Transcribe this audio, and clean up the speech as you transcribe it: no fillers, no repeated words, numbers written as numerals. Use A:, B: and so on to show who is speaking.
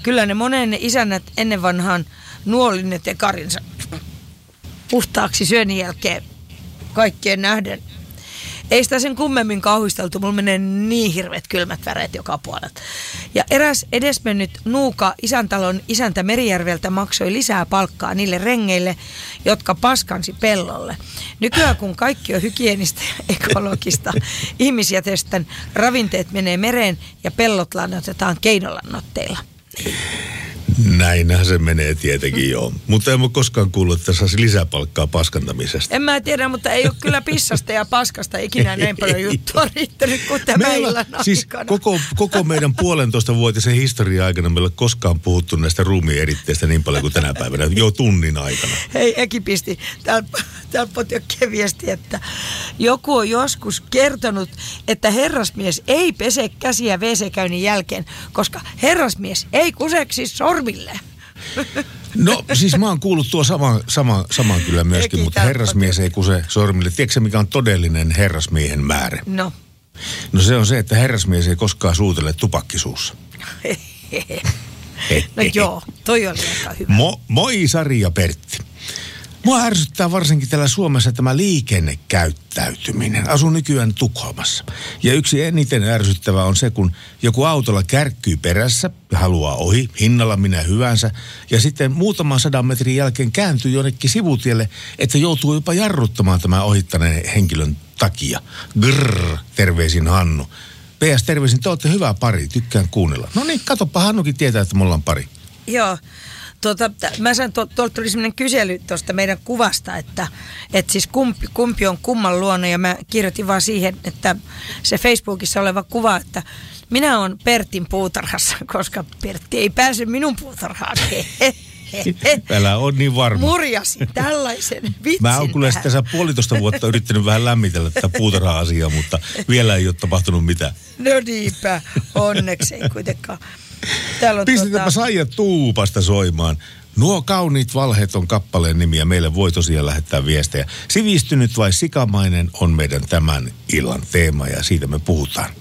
A: kyllä ne monen isännät ennen vanhaan nuoli ne tekarinsa puhtaaksi syönnin jälkeen kaikkien nähden. Ei sitä sen kummemmin kauhisteltu, mulla menee niin hirveät kylmät väreet joka puolelta. Ja eräs edesmennyt nuuka isäntalon isäntä Merijärveltä maksoi lisää palkkaa niille rengeille, jotka paskansi pellolle. Nykyään kun kaikki on hygienistä ja ekologista, ihmisjätösten ravinteet menee mereen ja pellot lannoitetaan keinolannoitteilla.
B: Näinhän se menee tietenkin joo. Mutta en ole koskaan kuullut, että saisi lisäpalkkaa paskantamisesta.
A: En mä tiedä, mutta ei ole kyllä pissasta ja paskasta ikinä näin paljon juttua riittänyt kuin tämä illan aikana.
B: Siis koko meidän 1,5-vuotisen historian aikana meillä ei ole koskaan puhuttu näistä ruumiieritteistä niin paljon kuin tänä päivänä, jo tunnin aikana.
A: Hei, Eki pisti täällä Potjokkeen viesti, että joku on joskus kertonut, että herrasmies ei pese käsiä WC-käynnin jälkeen, koska herrasmies ei kuseksi sormille.
B: No siis mä oon kuullut tuo saman kyllä myöskin, mutta herrasmies ei kuse sormille. Tiedätkö mikä on todellinen herrasmiehen määrä?
A: No
B: se on se, että herrasmies ei koskaan suutele tupakkisuussa.
A: No joo, toi oli aika hyvä.
B: Moi Sari ja Pertti. Mua ärsyttää varsinkin täällä Suomessa tämä liikennekäyttäytyminen. Asun nykyään Tukholmassa. Ja yksi eniten ärsyttävää on se, kun joku autolla kärkkyy perässä ja haluaa ohi, hinnalla minä hyvänsä. Ja sitten muutaman 100 metrin jälkeen kääntyy jonnekin sivutielle, että joutuu jopa jarruttamaan tämän ohittaneen henkilön takia. Grrr, terveisin Hannu. PS terveisin, te olette hyvä pari, tykkään kuunnella. No niin, katoppa, Hannukin tietää, että me ollaan pari.
A: Joo. Mä sain, tuolta tuli sellainen kysely tuosta meidän kuvasta, että siis kumpi on kumman luona, ja mä kirjoitin vaan siihen, että se Facebookissa oleva kuva, että minä olen Pertin puutarhassa, koska Pertti ei pääse minun puutarhaan.
B: Älä on niin varma.
A: Murjasi tällaisen vitsin.
B: Mä oon kyllä tässä 1,5 vuotta yrittänyt vähän lämmitellä tätä puutarha-asiaa, mutta vielä ei ole tapahtunut mitään.
A: No niinpä, onneksi ei kuitenkaan.
B: Pistetäänpä Saija Tuupasta soimaan. Nuo kauniit valheet on kappaleen nimi ja meille voi tosiaan lähettää viestejä. Sivistynyt vai sikamainen on meidän tämän illan teema ja siitä me puhutaan.